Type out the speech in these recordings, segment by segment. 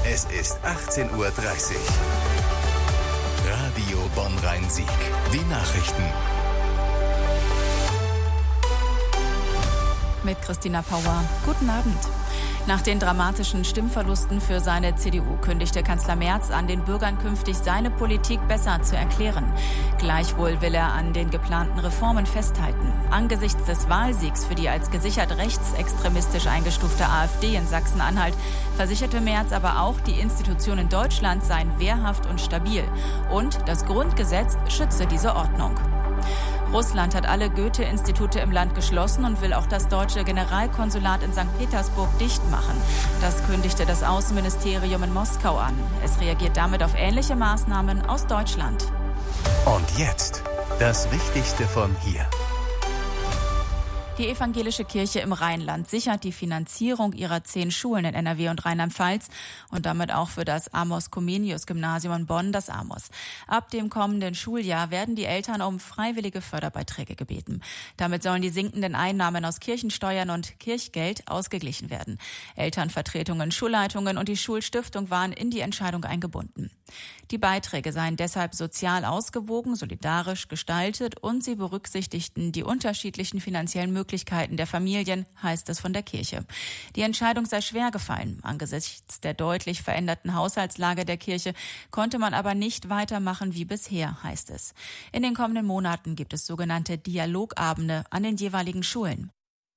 Es ist 18:30 Uhr. Radio Bonn-Rhein-Sieg. Die Nachrichten. Mit Christina Pauer. Guten Abend. Nach den dramatischen Stimmverlusten für seine CDU kündigte Kanzler Merz an, den Bürgern künftig seine Politik besser zu erklären. Gleichwohl will er an den geplanten Reformen festhalten. Angesichts des Wahlsiegs für die als gesichert rechtsextremistisch eingestufte AfD in Sachsen-Anhalt versicherte Merz aber auch, die Institutionen Deutschlands seien wehrhaft und stabil. Und das Grundgesetz schütze diese Ordnung. Russland hat alle Goethe-Institute im Land geschlossen und will auch das deutsche Generalkonsulat in St. Petersburg dicht machen. Das kündigte das Außenministerium in Moskau an. Es reagiert damit auf ähnliche Maßnahmen aus Deutschland. Und jetzt das Wichtigste von hier. Die evangelische Kirche im Rheinland sichert die Finanzierung ihrer 10 Schulen in NRW und Rheinland-Pfalz und damit auch für das Amos-Comenius-Gymnasium in Bonn, das Amos. Ab dem kommenden Schuljahr werden die Eltern um freiwillige Förderbeiträge gebeten. Damit sollen die sinkenden Einnahmen aus Kirchensteuern und Kirchgeld ausgeglichen werden. Elternvertretungen, Schulleitungen und die Schulstiftung waren in die Entscheidung eingebunden. Die Beiträge seien deshalb sozial ausgewogen, solidarisch gestaltet und sie berücksichtigten die unterschiedlichen finanziellen Möglichkeiten der Familien, heißt es von der Kirche. Die Entscheidung sei schwer gefallen. Angesichts der deutlich veränderten Haushaltslage der Kirche konnte man aber nicht weitermachen wie bisher, heißt es. In den kommenden Monaten gibt es sogenannte Dialogabende an den jeweiligen Schulen.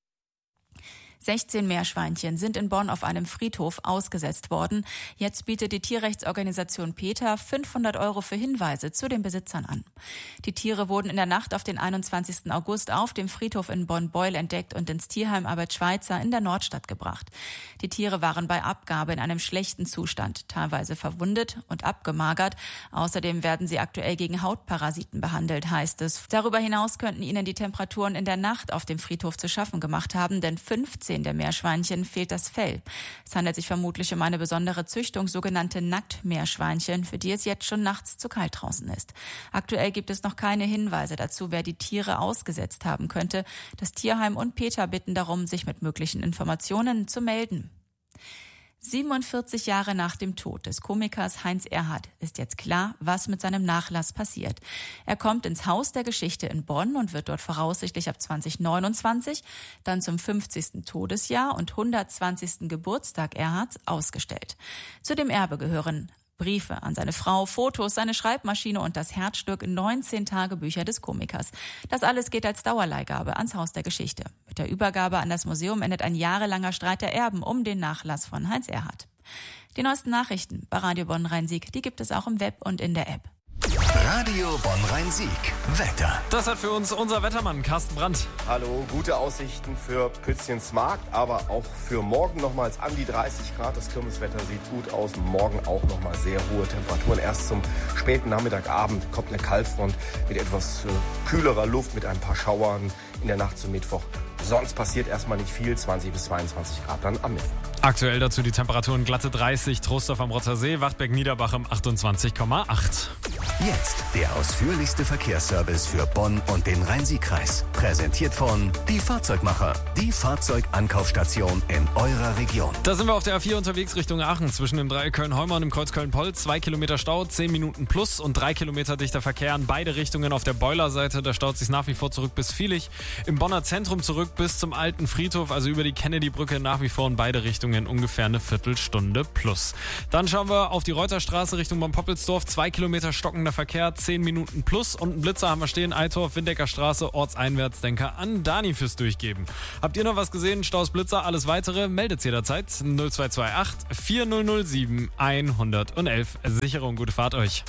16 Meerschweinchen sind in Bonn auf einem Friedhof ausgesetzt worden. Jetzt bietet die Tierrechtsorganisation PETA 500 € für Hinweise zu den Besitzern an. Die Tiere wurden in der Nacht auf den 21. August auf dem Friedhof in Bonn-Beuel entdeckt und ins Tierheim Albert-Schweitzer in der Nordstadt gebracht. Die Tiere waren bei Abgabe in einem schlechten Zustand, teilweise verwundet und abgemagert. Außerdem werden sie aktuell gegen Hautparasiten behandelt, heißt es. Darüber hinaus könnten ihnen die Temperaturen in der Nacht auf dem Friedhof zu schaffen gemacht haben, denn 15 der Meerschweinchen fehlt das Fell. Es handelt sich vermutlich um eine besondere Züchtung, sogenannte Nacktmeerschweinchen, für die es jetzt schon nachts zu kalt draußen ist. Aktuell gibt es noch keine Hinweise dazu, wer die Tiere ausgesetzt haben könnte. Das Tierheim und PETA bitten darum, sich mit möglichen Informationen zu melden. 47 Jahre nach dem Tod des Komikers Heinz Erhardt ist jetzt klar, was mit seinem Nachlass passiert. Er kommt ins Haus der Geschichte in Bonn und wird dort voraussichtlich ab 2029, dann zum 50. Todesjahr und 120. Geburtstag Erhardts ausgestellt. Zu dem Erbe gehören Briefe an seine Frau, Fotos, seine Schreibmaschine und das Herzstück 19 Tagebücher des Komikers. Das alles geht als Dauerleihgabe ans Haus der Geschichte. Mit der Übergabe an das Museum endet ein jahrelanger Streit der Erben um den Nachlass von Heinz Erhardt. Die neuesten Nachrichten bei Radio Bonn-Rhein-Sieg, die gibt es auch im Web und in der App. Radio Bonn-Rhein-Sieg. Wetter. Das hat für uns unser Wettermann Carsten Brandt. Hallo, gute Aussichten für Pützchens Markt, aber auch für morgen nochmals an die 30 Grad. Das Kirmeswetter sieht gut aus. Morgen auch nochmal sehr hohe Temperaturen. Erst zum späten Nachmittagabend kommt eine Kaltfront mit etwas kühlerer Luft, mit ein paar Schauern in der Nacht zum Mittwoch. Sonst passiert erstmal nicht viel, 20 bis 22 Grad dann am Mittwoch. Aktuell dazu die Temperaturen glatte 30, Trostorf am Rottersee, Wachtberg-Niederbachem 28,8. Jetzt der ausführlichste Verkehrsservice für Bonn und den Rhein-Sieg-Kreis. Präsentiert von Die Fahrzeugmacher, die Fahrzeugankaufstation in eurer Region. Da sind wir auf der A4 unterwegs Richtung Aachen. Zwischen dem Dreieck Köln-Heumer und dem Kreuz Köln-Poll 2 Kilometer Stau, 10 Minuten plus und 3 Kilometer dichter Verkehr in beide Richtungen auf der Boilerseite. Da staut sich nach wie vor zurück bis Vielig. Im Bonner Zentrum zurück bis zum alten Friedhof, also über die Kennedy-Brücke nach wie vor in beide Richtungen ungefähr eine Viertelstunde plus. Dann schauen wir auf die Reuterstraße Richtung Bonn-Poppelsdorf. 2 Kilometer stockender Verkehr, 10 Minuten plus und einen Blitzer haben wir stehen. Eitorf, Windecker Straße, ortseinwärts. Denker an Dani fürs Durchgeben. Habt ihr noch was gesehen? Staus, Blitzer, alles weitere? Meldet jederzeit 0228 4007 111. Sicherung, gute Fahrt euch.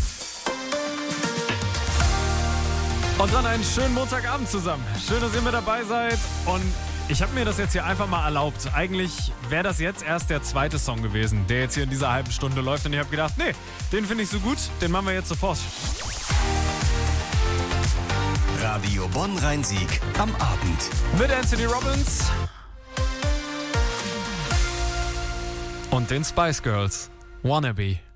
Und dann einen schönen Montagabend zusammen. Schön, dass ihr mit dabei seid. Und ich habe mir das jetzt hier einfach mal erlaubt. Eigentlich wäre das jetzt erst der zweite Song gewesen, der jetzt hier in dieser halben Stunde läuft. Und ich habe gedacht, nee, den finde ich so gut, den machen wir jetzt sofort. Radio Bonn-Rhein-Sieg am Abend. Mit Anthony Robbins und den Spice Girls. Wannabe.